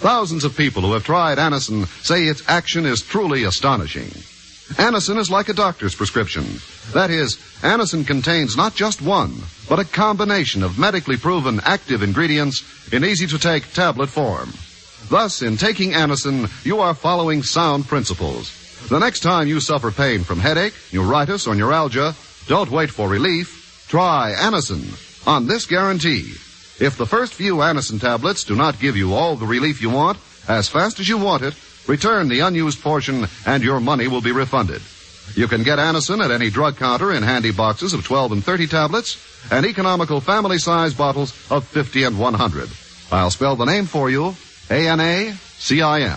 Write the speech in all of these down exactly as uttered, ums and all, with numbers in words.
Thousands of people who have tried Anacin say its action is truly astonishing. Anacin is like a doctor's prescription. That is, Anacin contains not just one, but a combination of medically proven active ingredients in easy-to-take tablet form. Thus, in taking Anacin, you are following sound principles. The next time you suffer pain from headache, neuritis, or neuralgia, don't wait for relief. Try Anacin on this guarantee. If the first few Anacin tablets do not give you all the relief you want, as fast as you want it, return the unused portion and your money will be refunded. You can get Anacin at any drug counter in handy boxes of twelve and thirty tablets and economical family-size bottles of fifty and one hundred. I'll spell the name for you, A N A C I N.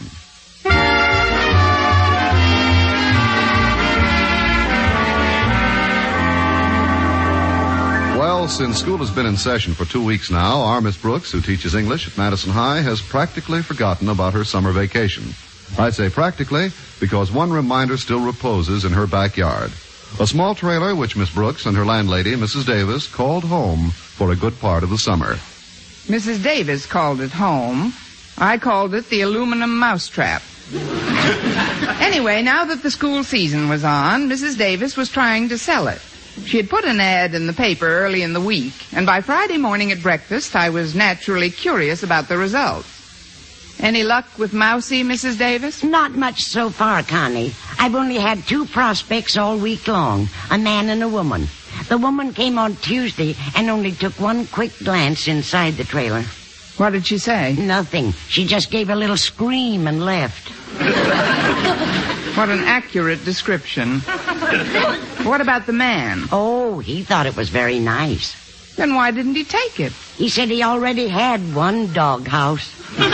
Well, since school has been in session for two weeks now, our Miss Brooks, who teaches English at Madison High, has practically forgotten about her summer vacation. I say practically because one reminder still reposes in her backyard. A small trailer which Miss Brooks and her landlady, Missus Davis, called home for a good part of the summer. Missus Davis called it home. I called it the aluminum mousetrap. Anyway, now that the school season was on, Missus Davis was trying to sell it. She had put an ad in the paper early in the week, and by Friday morning at breakfast, I was naturally curious about the results. Any luck with Mousie, Missus Davis? Not much so far, Connie. I've only had two prospects all week long, a man and a woman. The woman came on Tuesday and only took one quick glance inside the trailer. What did she say? Nothing. She just gave a little scream and left. What an accurate description. What about the man? Oh, he thought it was very nice. Then why didn't he take it? He said he already had one doghouse.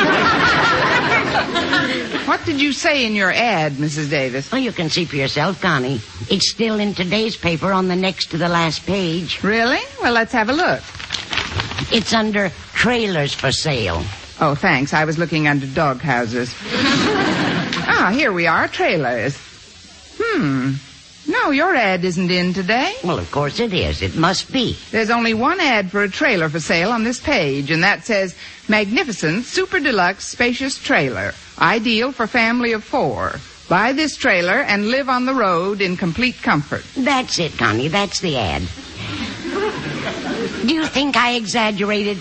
What did you say in your ad, Missus Davis? Well, you can see for yourself, Connie. It's still in today's paper on the next to the last page. Really? Well, let's have a look. It's under trailers for sale. Oh, thanks. I was looking under dog houses. Ah, here we are, trailers. Hmm. No, your ad isn't in today. Well, of course it is. It must be. There's only one ad for a trailer for sale on this page, and that says, magnificent, super deluxe, spacious trailer. Ideal for family of four. Buy this trailer and live on the road in complete comfort. That's it, Connie. That's the ad. Do you think I exaggerated?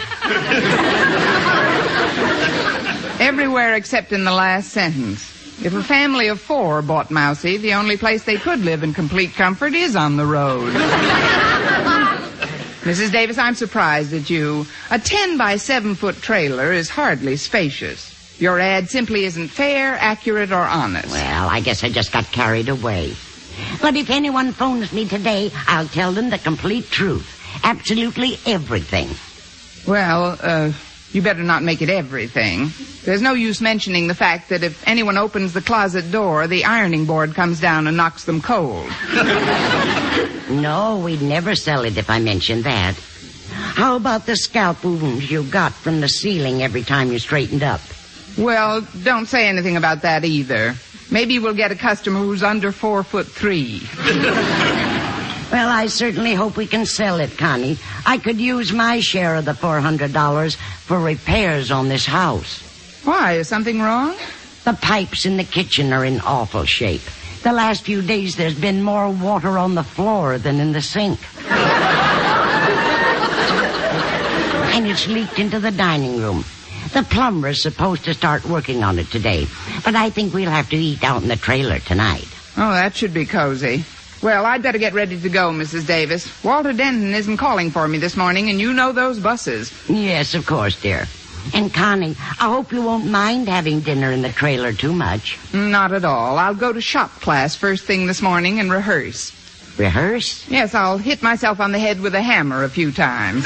Everywhere except in the last sentence. If a family of four bought Mousie, the only place they could live in complete comfort is on the road. Missus Davis, I'm surprised at you. A ten by seven foot trailer is hardly spacious. Your ad simply isn't fair, accurate, or honest. Well, I guess I just got carried away. But if anyone phones me today, I'll tell them the complete truth. Absolutely everything. Well, uh... you better not make it everything. There's no use mentioning the fact that if anyone opens the closet door, the ironing board comes down and knocks them cold. No, we'd never sell it if I mentioned that. How about the scalp wounds you got from the ceiling every time you straightened up? Well, don't say anything about that either. Maybe we'll get a customer who's under four foot three. Well, I certainly hope we can sell it, Connie. I could use my share of the four hundred dollars for repairs on this house. Why? Is something wrong? The pipes in the kitchen are in awful shape. The last few days there's been more water on the floor than in the sink. And it's leaked into the dining room. The plumber's supposed to start working on it today, but I think we'll have to eat out in the trailer tonight. Oh, that should be cozy. Well, I'd better get ready to go, Missus Davis. Walter Denton isn't calling for me this morning, and you know those buses. Yes, of course, dear. And, Connie, I hope you won't mind having dinner in the trailer too much. Not at all. I'll go to shop class first thing this morning and rehearse. Rehearse? Yes, I'll hit myself on the head with a hammer a few times.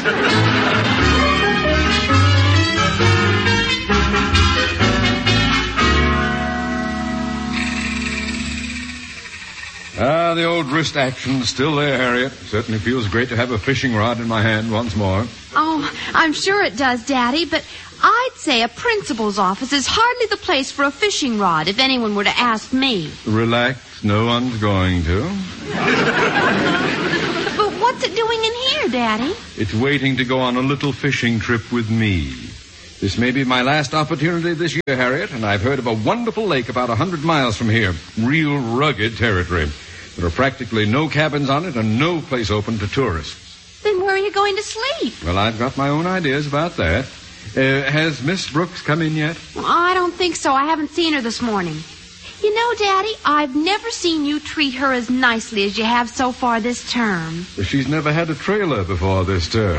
Ah, the old wrist action's still there, Harriet. Certainly feels great to have a fishing rod in my hand once more. Oh, I'm sure it does, Daddy, but I'd say a principal's office is hardly the place for a fishing rod if anyone were to ask me. Relax, no one's going to. But what's it doing in here, Daddy? It's waiting to go on a little fishing trip with me. This may be my last opportunity this year, Harriet, and I've heard of a wonderful lake about a hundred miles from here. Real rugged territory. There are practically no cabins on it and no place open to tourists. Then where are you going to sleep? Well, I've got my own ideas about that. Uh, has Miss Brooks come in yet? Well, I don't think so. I haven't seen her this morning. You know, Daddy, I've never seen you treat her as nicely as you have so far this term. She's never had a trailer before this term.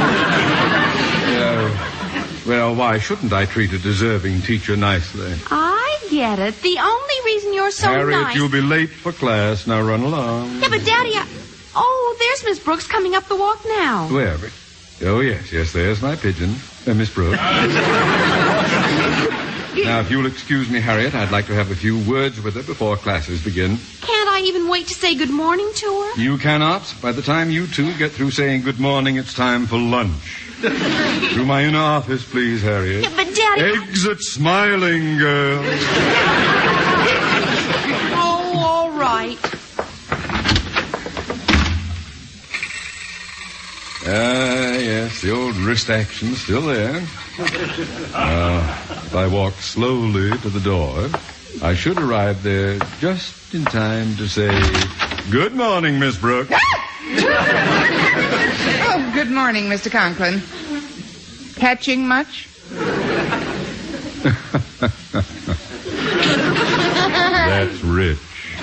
uh, well, why shouldn't I treat a deserving teacher nicely? I get it. The only reason you're so Harriet, nice... you'll be late for class. Now run along. Yeah, but Daddy, I... Oh, there's Miss Brooks coming up the walk now. Where? Oh, yes, yes, there's my pigeon. Uh, Miss Brooks. Now, if you'll excuse me, Harriet, I'd like to have a few words with her before classes begin. Can't I even wait to say good morning to her? You cannot. By the time you two get through saying good morning, it's time for lunch. To my inner office, please, Harriet. Yeah, but Daddy... Exit smiling, girl. Oh, all right. Ah, yes, the old wrist action's still there. Uh, if I walk slowly to the door, I should arrive there just in time to say, good morning, Miss Brooks. Oh, good morning, Mister Conklin. Catching much? That's rich.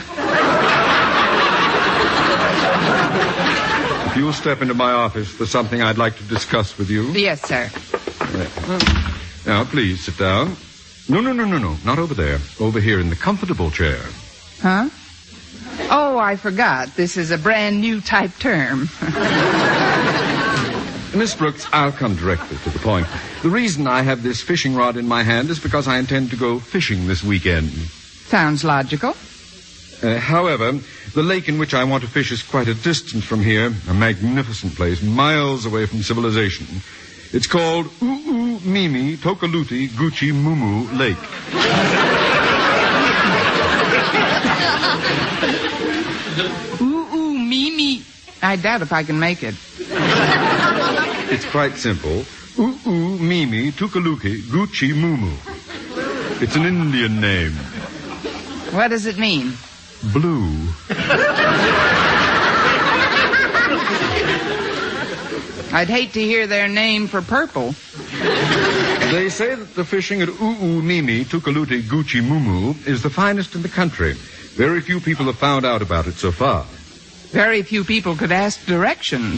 If you'll step into my office, there's something I'd like to discuss with you. Yes, sir. Now, please, sit down. No, no, no, no, no. Not over there. Over here in the comfortable chair. Huh? Oh, I forgot. This is a brand new type term. Miss Brooks, I'll come directly to the point. The reason I have this fishing rod in my hand is because I intend to go fishing this weekend. Sounds logical. Uh, however, the lake in which I want to fish is quite a distance from here, a magnificent place, miles away from civilization. It's called U'u Mimi Tokaluti Gucci Mumu Lake. Ooh, ooh, Mimi. I doubt if I can make it. It's quite simple. U'u Mimi Tokaluki Gucci Mumu. It's an Indian name. What does it mean? Blue. I'd hate to hear their name for purple. They say that the fishing at U'u Mimi Tukaluti Gucci Mumu is the finest in the country. Very few people have found out about it so far. Very few people could ask directions.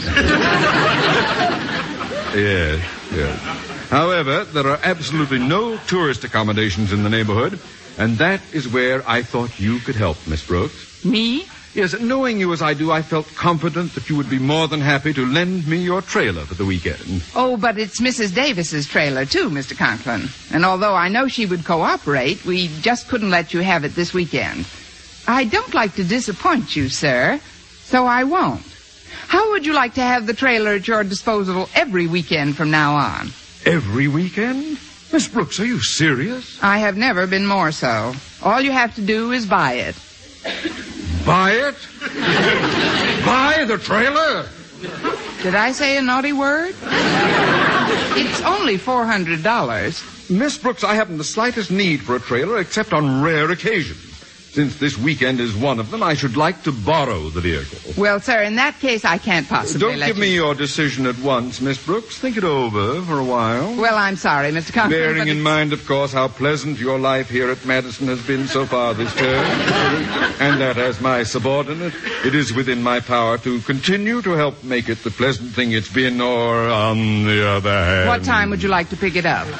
Yes, yes. However, there are absolutely no tourist accommodations in the neighborhood, and that is where I thought you could help, Miss Brooks. Me? Yes, knowing you as I do, I felt confident that you would be more than happy to lend me your trailer for the weekend. Oh, but it's Missus Davis's trailer, too, Mister Conklin. And although I know she would cooperate, we just couldn't let you have it this weekend. I don't like to disappoint you, sir, so I won't. How would you like to have the trailer at your disposal every weekend from now on? Every weekend? Miss Brooks, are you serious? I have never been more so. All you have to do is buy it. Buy it? Buy the trailer? Did I say a naughty word? It's only four hundred dollars. Miss Brooks, I haven't the slightest need for a trailer except on rare occasions. Since this weekend is one of them, I should like to borrow the vehicle. Well, sir, in that case, I can't possibly Don't let give you... me your decision at once, Miss Brooks. Think it over for a while. Well, I'm sorry, Mister Conklin. Bearing but in it's- mind, of course, how pleasant your life here at Madison has been so far this term, and that as my subordinate, it is within my power to continue to help make it the pleasant thing it's been, or on the other hand... What time would you like to pick it up?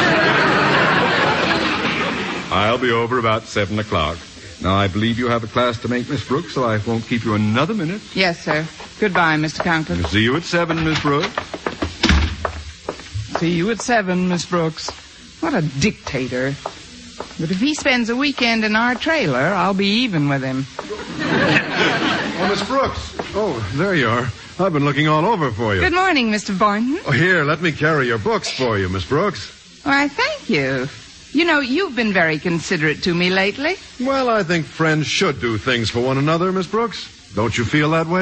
I'll be over about seven o'clock. Now, I believe you have a class to make, Miss Brooks, so I won't keep you another minute. Yes, sir. Goodbye, Mister Conklin. See you at seven, Miss Brooks. See you at seven, Miss Brooks. What a dictator. But if he spends a weekend in our trailer, I'll be even with him. Oh, Miss Brooks. Oh, there you are. I've been looking all over for you. Good morning, Mister Boynton. Oh, here, let me carry your books for you, Miss Brooks. Why, thank you. You know, you've been very considerate to me lately. Well, I think friends should do things for one another, Miss Brooks. Don't you feel that way?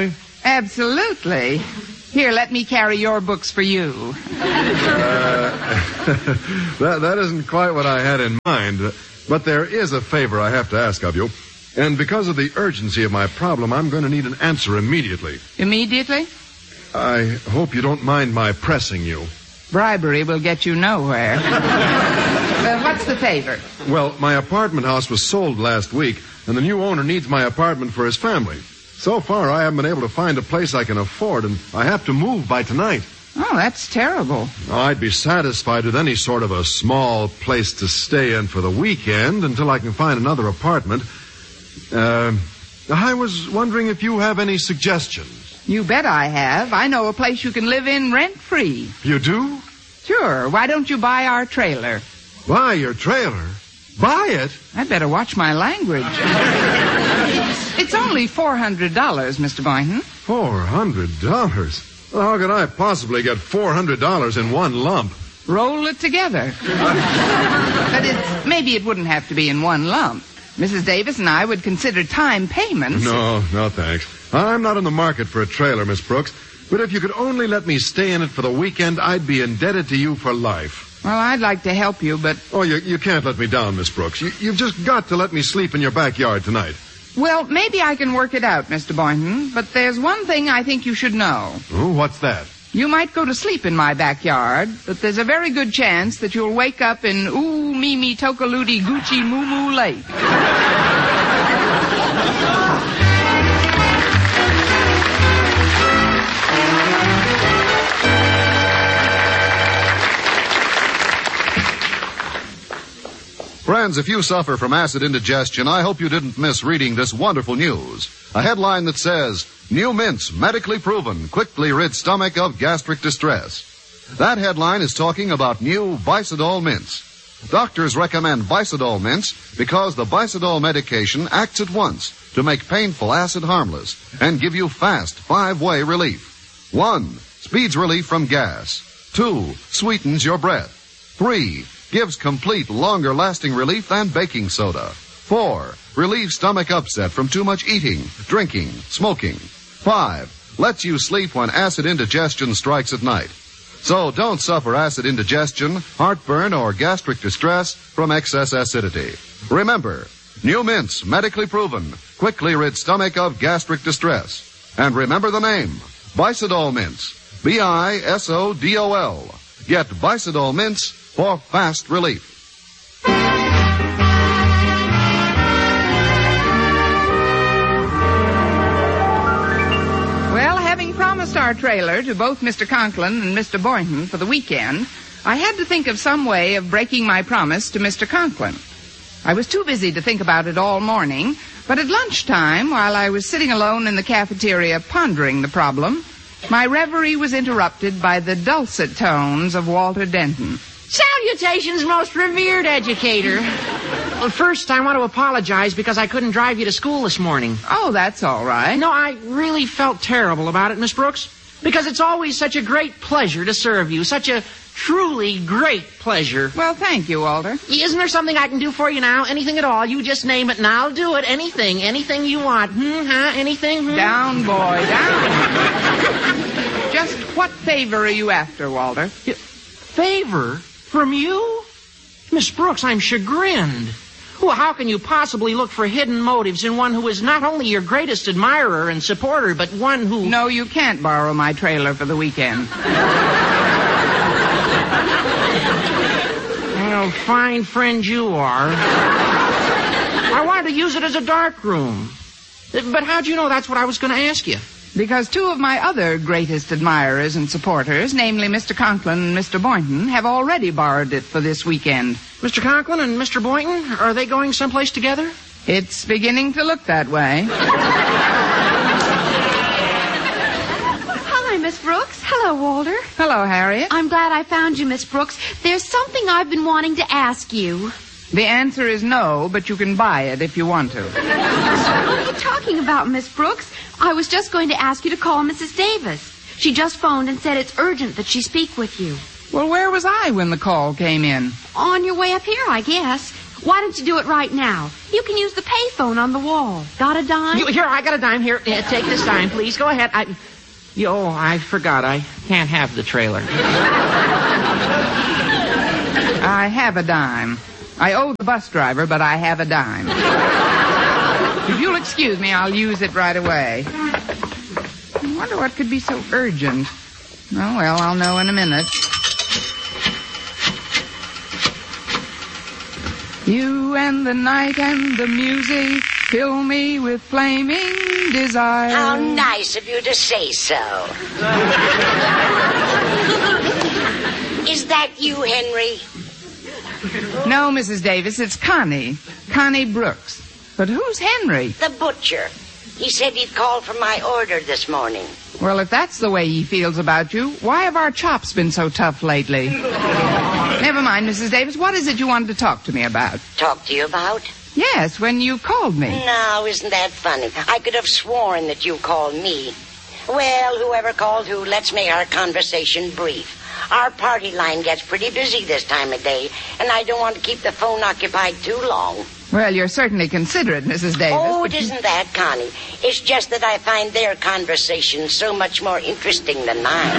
Absolutely. Here, let me carry your books for you. Uh, that, that isn't quite what I had in mind. But there is a favor I have to ask of you. And because of the urgency of my problem, I'm going to need an answer immediately. Immediately? I hope you don't mind my pressing you. Bribery will get you nowhere. uh, what's the favor? Well, my apartment house was sold last week, and the new owner needs my apartment for his family. So far, I haven't been able to find a place I can afford, and I have to move by tonight. Oh, that's terrible. I'd be satisfied with any sort of a small place to stay in for the weekend until I can find another apartment. Uh, I was wondering if you have any suggestions. You bet I have. I know a place you can live in rent-free. You do? Sure. Why don't you buy our trailer? Buy your trailer? Buy it? I'd better watch my language. it's, it's only four hundred dollars, Mister Boynton. four hundred dollars? Well, how could I possibly get four hundred dollars in one lump? Roll it together. But it's, maybe it wouldn't have to be in one lump. Missus Davis and I would consider time payments. No, no thanks. I'm not in the market for a trailer, Miss Brooks. But if you could only let me stay in it for the weekend, I'd be indebted to you for life. Well, I'd like to help you, but... Oh, you, you can't let me down, Miss Brooks. You, you've just got to let me sleep in your backyard tonight. Well, maybe I can work it out, Mister Boynton, but there's one thing I think you should know. Oh, what's that? You might go to sleep in my backyard, but there's a very good chance that you'll wake up in Ooh, Mimi, Tokaludi, Gucci, Moo Moo Lake. Friends, if you suffer from acid indigestion, I hope you didn't miss reading this wonderful news. A headline that says, New mints, medically proven, quickly rid stomach of gastric distress. That headline is talking about new Bicidol mints. Doctors recommend Bicidol mints because the Bicidol medication acts at once to make painful acid harmless and give you fast five-way relief. One, speeds relief from gas. Two, sweetens your breath. Three, gives complete, longer-lasting relief than baking soda. Four, relieves stomach upset from too much eating, drinking, smoking. Five, lets you sleep when acid indigestion strikes at night. So don't suffer acid indigestion, heartburn, or gastric distress from excess acidity. Remember, new mints, medically proven, quickly rid stomach of gastric distress. And remember the name, Bicidol mints. B I S O D O L. Get Bicidol mints for fast relief. Well, having promised our trailer to both Mister Conklin and Mister Boynton for the weekend, I had to think of some way of breaking my promise to Mister Conklin. I was too busy to think about it all morning, but at lunchtime, while I was sitting alone in the cafeteria pondering the problem, my reverie was interrupted by the dulcet tones of Walter Denton. Salutations, most revered educator. Well, first, I want to apologize because I couldn't drive you to school this morning. Oh, that's all right. No, I really felt terrible about it, Miss Brooks, because it's always such a great pleasure to serve you, such a truly great pleasure. Well, thank you, Walter. Isn't there something I can do for you now? Anything at all? You just name it and I'll do it. Anything, anything you want. Hmm, huh? Anything? Hmm? Down, boy, down. Just what favor are you after, Walter? Favor? From you? Miss Brooks, I'm chagrined. Well, how can you possibly look for hidden motives in one who is not only your greatest admirer and supporter, but one who... No, you can't borrow my trailer for the weekend. Well, fine friend you are. I wanted to use it as a dark room. But how'd you know that's what I was going to ask you? Because two of my other greatest admirers and supporters, namely Mister Conklin and Mister Boynton, have already borrowed it for this weekend. Mister Conklin and Mister Boynton, are they going someplace together? It's beginning to look that way. Hi, Miss Brooks. Hello, Walter. Hello, Harriet. I'm glad I found you, Miss Brooks. There's something I've been wanting to ask you. The answer is no, but you can buy it if you want to. What are you talking about, Miss Brooks? I was just going to ask you to call Missus Davis. She just phoned and said it's urgent that she speak with you. Well, where was I when the call came in? On your way up here, I guess. Why don't you do it right now? You can use the payphone on the wall. Got a dime? You, here, I got a dime. Here, uh, take this dime, please. Go ahead. I, yo, I forgot. I can't have the trailer. I have a dime. I owe the bus driver, but I have a dime. If you'll excuse me, I'll use it right away. I wonder what could be so urgent. Oh, well, I'll know in a minute. You and the night and the music fill me with flaming desire. How nice of you to say so. Is that you, Henry? No, Missus Davis, it's Connie. Connie Brooks. But who's Henry? The butcher. He said he'd call for my order this morning. Well, if that's the way he feels about you, why have our chops been so tough lately? Never mind, Missus Davis. What is it you wanted to talk to me about? Talk to you about? Yes, when you called me. No, isn't that funny? I could have sworn that you called me. Well, whoever called who, let's make our conversation brief. Our party line gets pretty busy this time of day, and I don't want to keep the phone occupied too long. Well, you're certainly considerate, Missus Davis. Oh, it isn't that, Connie. It's just that I find their conversation so much more interesting than mine.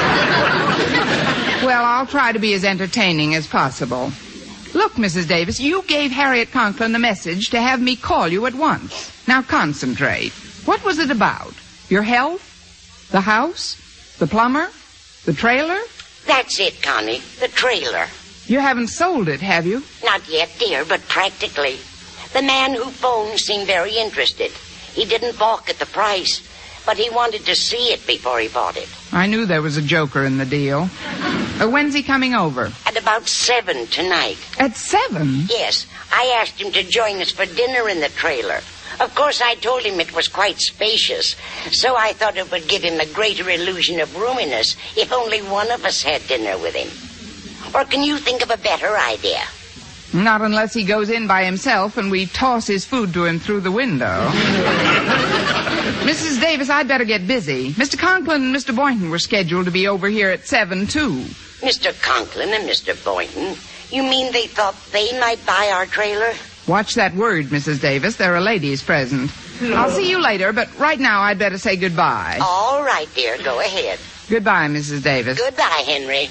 Well, I'll try to be as entertaining as possible. Look, Missus Davis, you gave Harriet Conklin the message to have me call you at once. Now concentrate. What was it about? Your health? The house? The plumber? The trailer? That's it, Connie. The trailer. You haven't sold it, have you? Not yet, dear, but practically. The man who phoned seemed very interested. He didn't balk at the price, but he wanted to see it before he bought it. I knew there was a joker in the deal. Uh, when's he coming over? At about seven tonight. At seven? Yes. I asked him to join us for dinner in the trailer. Of course, I told him it was quite spacious, so I thought it would give him a greater illusion of roominess if only one of us had dinner with him. Or can you think of a better idea? Not unless he goes in by himself and we toss his food to him through the window. Missus Davis, I'd better get busy. Mister Conklin and Mister Boynton were scheduled to be over here at seven, too. Mister Conklin and Mister Boynton? You mean they thought they might buy our trailer? Watch that word, Missus Davis. There are ladies present. I'll see you later, but right now I'd better say goodbye. All right, dear. Go ahead. Goodbye, Missus Davis. Goodbye, Henry.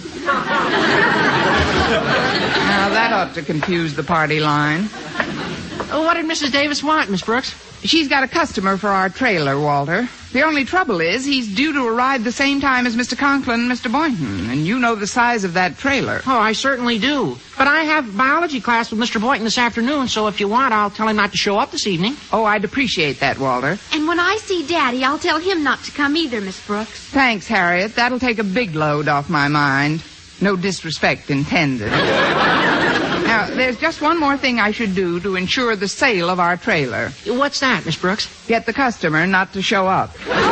Now, that ought to confuse the party line. Oh, what did Missus Davis want, Miss Brooks? She's got a customer for our trailer, Walter. The only trouble is he's due to arrive the same time as Mister Conklin and Mister Boynton, and you know the size of that trailer. Oh, I certainly do. But I have biology class with Mister Boynton this afternoon, so if you want, I'll tell him not to show up this evening. Oh, I'd appreciate that, Walter. And when I see Daddy, I'll tell him not to come either, Miss Brooks. Thanks, Harriet. That'll take a big load off my mind. No disrespect intended. Now, there's just one more thing I should do to ensure the sale of our trailer. What's that, Miss Brooks? Get the customer not to show up.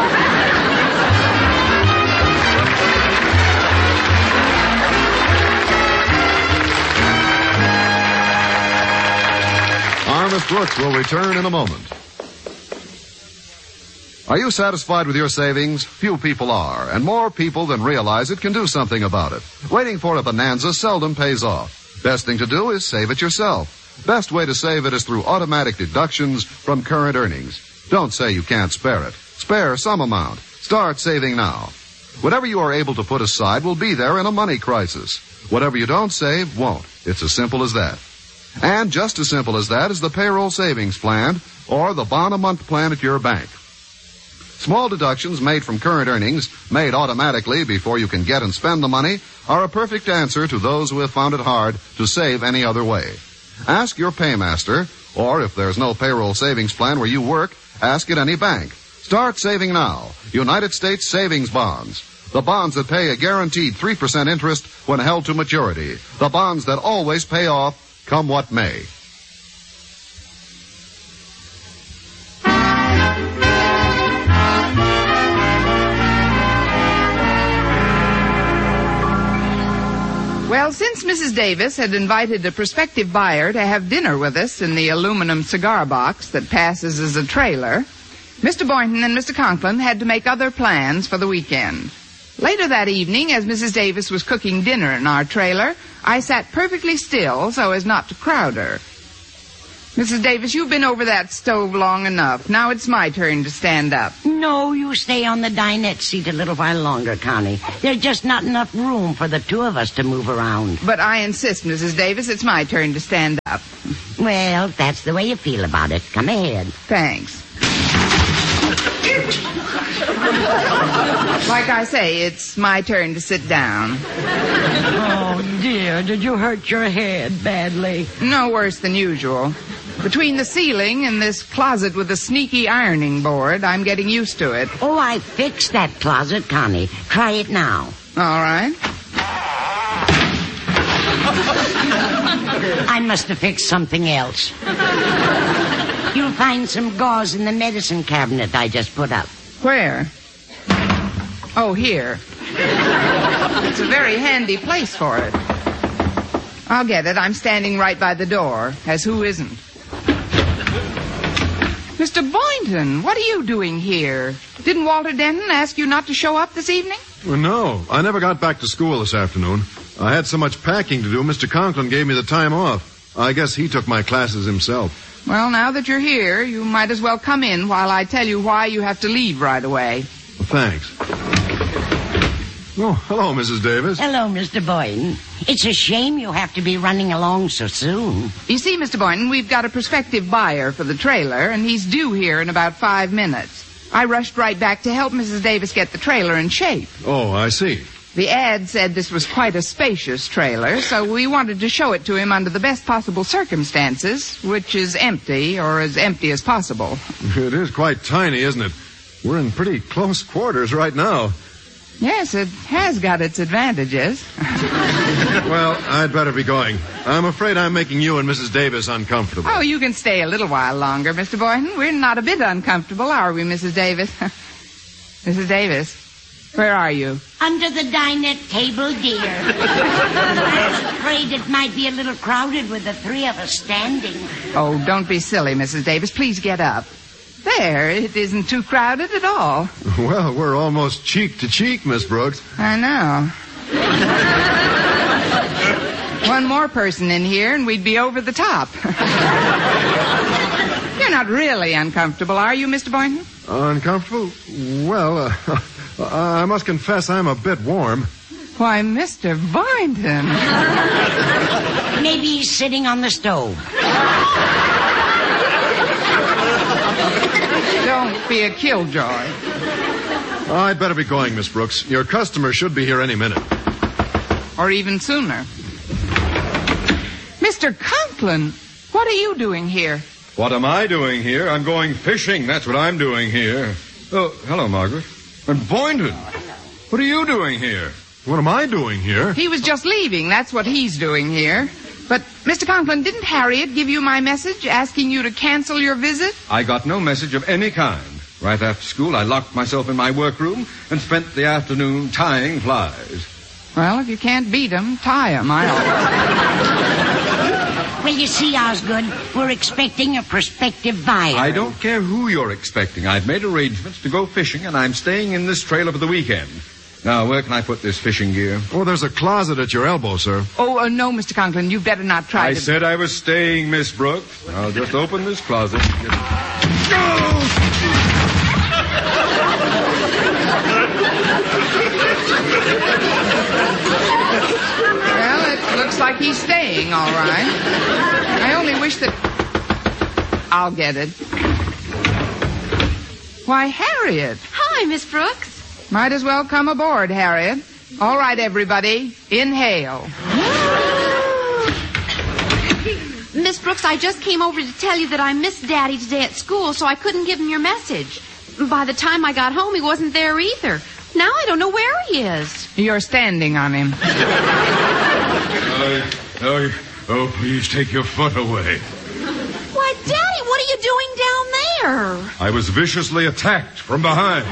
Our Miss Brooks will return in a moment. Are you satisfied with your savings? Few people are, and more people than realize it can do something about it. Waiting for a bonanza seldom pays off. Best thing to do is save it yourself. Best way to save it is through automatic deductions from current earnings. Don't say you can't spare it. Spare some amount. Start saving now. Whatever you are able to put aside will be there in a money crisis. Whatever you don't save won't. It's as simple as that. And just as simple as that is the payroll savings plan or the bond-a-month plan at your bank. Small deductions made from current earnings, made automatically before you can get and spend the money, are a perfect answer to those who have found it hard to save any other way. Ask your paymaster, or if there's no payroll savings plan where you work, ask at any bank. Start saving now. United States Savings Bonds. The bonds that pay a guaranteed three percent interest when held to maturity. The bonds that always pay off, come what may. Well, since Missus Davis had invited a prospective buyer to have dinner with us in the aluminum cigar box that passes as a trailer, Mister Boynton and Mister Conklin had to make other plans for the weekend. Later that evening, as Missus Davis was cooking dinner in our trailer, I sat perfectly still so as not to crowd her. Missus Davis, you've been over that stove long enough. Now it's my turn to stand up. No, you stay on the dinette seat a little while longer, Connie. There's just not enough room for the two of us to move around. But I insist, Missus Davis, it's my turn to stand up. Well, if that's the way you feel about it. Come ahead. Thanks. Like I say, it's my turn to sit down. Oh, dear. Did you hurt your head badly? No worse than usual. Between the ceiling and this closet with a sneaky ironing board, I'm getting used to it. Oh, I fixed that closet, Connie. Try it now. All right. I must have fixed something else. You'll find some gauze in the medicine cabinet I just put up. Where? Oh, here. It's a very handy place for it. I'll get it. I'm standing right by the door, as who isn't? Mister Boynton, what are you doing here? Didn't Walter Denton ask you not to show up this evening? Well, no, I never got back to school this afternoon. I had so much packing to do, Mister Conklin gave me the time off. I guess he took my classes himself. Well, now that you're here, you might as well come in while I tell you why you have to leave right away. Well, thanks. Oh, hello, Missus Davis. Hello, Mister Boynton. It's a shame you have to be running along so soon. You see, Mister Boynton, we've got a prospective buyer for the trailer, and he's due here in about five minutes. I rushed right back to help Missus Davis get the trailer in shape. Oh, I see. The ad said this was quite a spacious trailer, so we wanted to show it to him under the best possible circumstances, which is empty, or as empty as possible. It is quite tiny, isn't it? We're in pretty close quarters right now. Yes, it has got its advantages. Well, I'd better be going. I'm afraid I'm making you and Missus Davis uncomfortable. Oh, you can stay a little while longer, Mister Boynton. We're not a bit uncomfortable, are we, Missus Davis? Missus Davis, where are you? Under the dinette table, dear. I was afraid it might be a little crowded with the three of us standing. Oh, don't be silly, Missus Davis. Please get up. There, it isn't too crowded at all. Well, we're almost cheek to cheek, Miss Brooks. I know. One more person in here and we'd be over the top. You're not really uncomfortable, are you, Mister Boynton? Uncomfortable? Well, uh, I must confess I'm a bit warm. Why, Mister Boynton. Maybe he's sitting on the stove. Don't be a killjoy. I'd better be going, Miss Brooks. Your customer should be here any minute. Or even sooner. Mister Conklin, what are you doing here? What am I doing here? I'm going fishing. That's what I'm doing here. Oh, hello, Margaret. And Boynton, what are you doing here? What am I doing here? He was just leaving. That's what he's doing here. But, Mister Conklin, didn't Harriet give you my message asking you to cancel your visit? I got no message of any kind. Right after school, I locked myself in my workroom and spent the afternoon tying flies. Well, if you can't beat 'em, tie 'em. I Well, you see, Osgood, we're expecting a prospective buyer. I don't care who you're expecting. I've made arrangements to go fishing, and I'm staying in this trailer for the weekend. Now, where can I put this fishing gear? Oh, there's a closet at your elbow, sir. Oh, uh, no, Mister Conklin, you'd better not try I to... said I was staying, Miss Brooks. I'll just open this closet. Well, it looks like he's staying, all right. I only wish that... I'll get it. Why, Harriet. Hi, Miss Brooks. Might as well come aboard, Harriet. All right, everybody, inhale. Miss Brooks, I just came over to tell you that I missed Daddy today at school, so I couldn't give him your message. By the time I got home, he wasn't there either. Now I don't know where he is. You're standing on him. Uh, oh, oh, please take your foot away. Why, Daddy, what are you doing down there? I was viciously attacked from behind.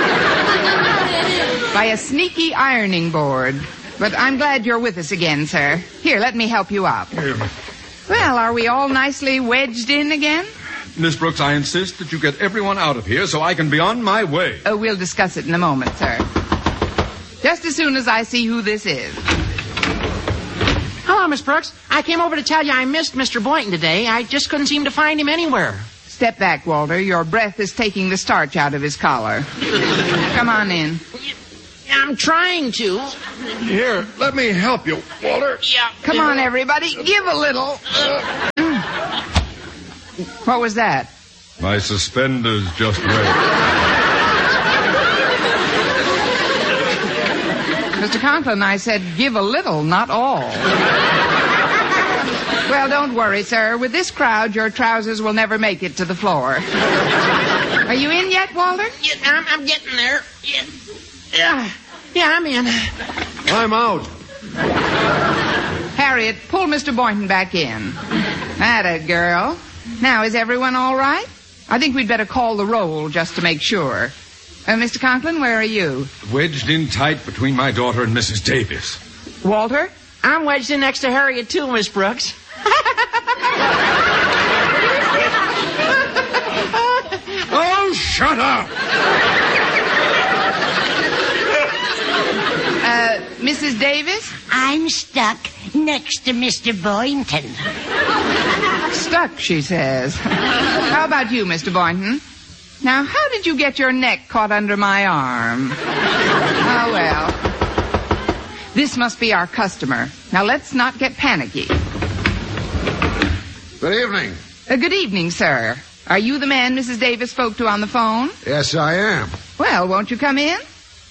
By a sneaky ironing board. But I'm glad you're with us again, sir. Here, let me help you up. Well, are we all nicely wedged in again? Miss Brooks, I insist that you get everyone out of here so I can be on my way. Oh, we'll discuss it in a moment, sir. just as soon as I see who this is. Hello, Miss Brooks. I came over to tell you I missed Mister Boynton today. I just couldn't seem to find him anywhere. Step back, Walter. Your breath is taking the starch out of his collar. Come on in. I'm trying to. Here, let me help you, Walter. Yeah. Come on, everybody. Give a little. What was that? My suspenders just ripped. Mister Conklin, I said give a little, not all. Well, don't worry, sir. With this crowd, your trousers will never make it to the floor. Are you in yet, Walter? Yeah, I'm, I'm getting there. Yeah. Yeah, yeah, I'm in. I'm out. Harriet, pull Mister Boynton back in. Atta girl. Now, is everyone all right? I think we'd better call the roll just to make sure. Uh, Mister Conklin, where are you? Wedged in tight between my daughter and Missus Davis. Walter? I'm wedged in next to Harriet, too, Miss Brooks. Oh, shut up! Uh, Missus Davis? I'm stuck next to Mister Boynton. Stuck, she says. How about you, Mister Boynton? Now, how did you get your neck caught under my arm? Oh, well. This must be our customer. Now, let's not get panicky. Good evening. Uh, good evening, sir. Are you the man Missus Davis spoke to on the phone? Yes, I am. Well, won't you come in?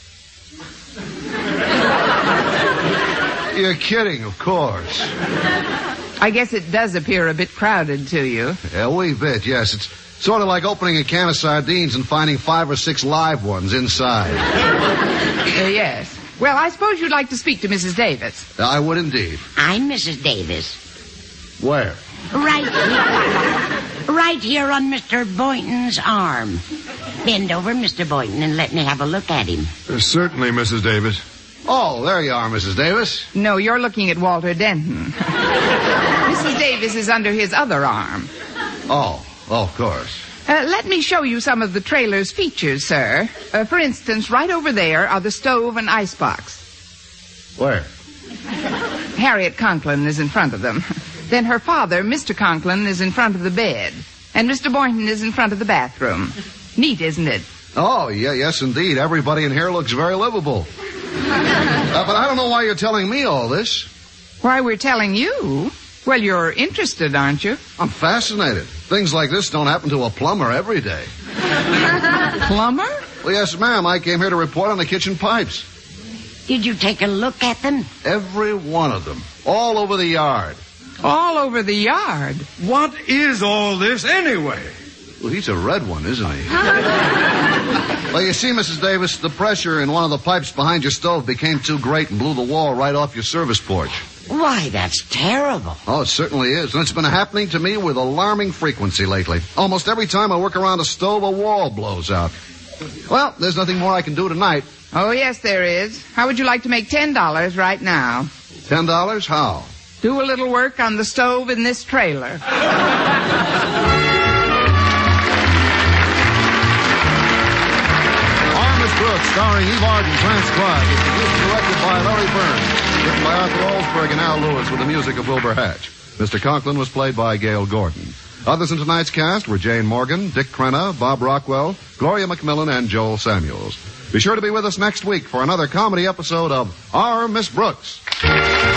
You're kidding, of course. I guess it does appear a bit crowded to you. A wee bit, yes. It's sort of like opening a can of sardines and finding five or six live ones inside. Uh, yes. Well, I suppose you'd like to speak to Missus Davis. I would indeed. I'm Missus Davis. Where? Right here. Right here on Mister Boynton's arm. Bend over, Mister Boynton, and let me have a look at him. Uh, certainly, Missus Davis. Oh, there you are, Missus Davis. No, you're looking at Walter Denton. Missus Davis is under his other arm. Oh, oh, of course. Uh, let me show you some of the trailer's features, sir. Uh, for instance, right over there are the stove and icebox. Where? Harriet Conklin is in front of them. Then her father, Mister Conklin, is in front of the bed. And Mister Boynton is in front of the bathroom. Neat, isn't it? Oh, yeah, yes, indeed. Everybody in here looks very livable. Uh, but I don't know why you're telling me all this. Why we're telling you? Well, you're interested, aren't you? I'm fascinated. Things like this don't happen to a plumber every day. Plumber? Well, yes, ma'am. I came here to report on the kitchen pipes. Did you take a look at them? Every one of them. All over the yard. All over the yard. What is all this anyway? Well, he's a red one, isn't he? Well, you see, Missus Davis, the pressure in one of the pipes behind your stove became too great and blew the wall right off your service porch. Why, that's terrible. Oh, it certainly is. And it's been happening to me with alarming frequency lately. Almost every time I work around a stove, a wall blows out. Well, there's nothing more I can do tonight. Oh, yes, there is. How would you like to make ten dollars right now? Ten dollars? How? Do a little work on the stove in this trailer. Brooks, starring Eve Arden, transcribed, is produced and directed by Larry Burns, written by Arthur Olsberg and Al Lewis with the music of Wilbur Hatch. Mister Conklin was played by Gail Gordon. Others in tonight's cast were Jane Morgan, Dick Crenna, Bob Rockwell, Gloria McMillan, and Joel Samuels. Be sure to be with us next week for another comedy episode of Our Miss Brooks.